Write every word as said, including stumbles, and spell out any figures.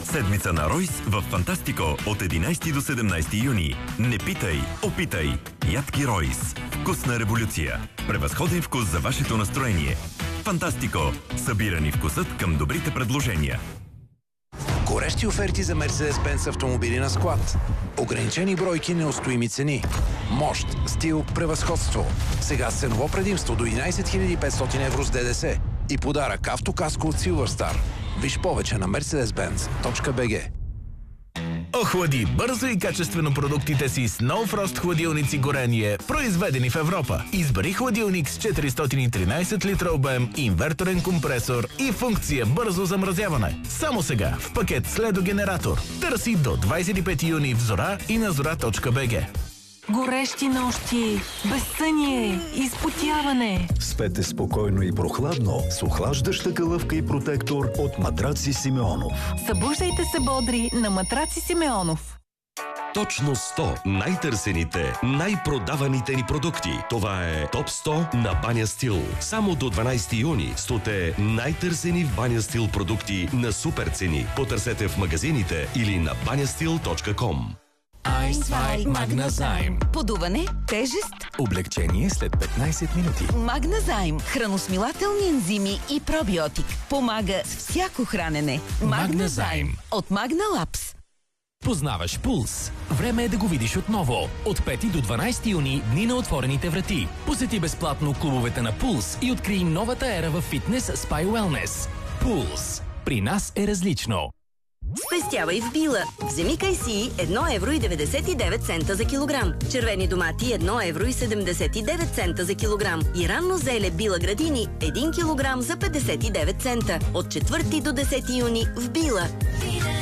Седмица на Ройс в Фантастико от единайсети до седемнайсети юни. Не питай, опитай. Ядки Ройс. Вкусна революция. Превъзходен вкус за вашето настроение. Фантастико. Събирани вкусът към добрите предложения. Горещи оферти за Мерцедес-Бенц автомобили на склад. Ограничени бройки, неустоими цени. Мощ, стил, превъзходство. Сега с ценово предимство до единайсет хиляди и петстотин евро с ДДС. И подарък автокаско от Silverstar. Виж повече на мерцедес бенц точка би джи. Охлади бързо и качествено продуктите си с No Frost хладилници горение, произведени в Европа. Избери хладилник с четиристотин и тринайсет литра обем, инверторен компресор и функция бързо замразяване. Само сега в пакет с ледогенератор. Търси до двайсет и пети юни в Зора и на зора точка би джи. Горещи нощи, безсъние, изпотяване. Спете спокойно и прохладно с охлаждаща калъвка и протектор от Матраци Симеонов. Събуждайте се бодри на Матраци Симеонов. Точно сто най-търсените, най-продаваните ни продукти. Това е Топ сто на Баня Стил. Само до дванайсети юни стоте най-търсени в Баня Стил продукти на супер цени. Потърсете в магазините или на баня стил точка ком. Айнцвай Магназайм. Подуване, тежест, облегчение след петнайсет минути. Магназайм. Храносмилателни ензими и пробиотик. Помага с всяко хранене. Магназайм. От Магна Лапс. Познаваш Пулс. Време е да го видиш отново. От пети до дванайсети юни дни на отворените врати. Посети безплатно клубовете на Пулс и открий новата ера в фитнес, спа и уелнес. Пулс. При нас е различно. Спестявай в Била. Вземи кайсии едно евро и деветдесет и девет цента за килограм. Червени домати едно евро и седемдесет и девет цента за килограм. И ранно зеле Била Градини един килограм за петдесет и девет цента. От четвърти до десети юни в Била.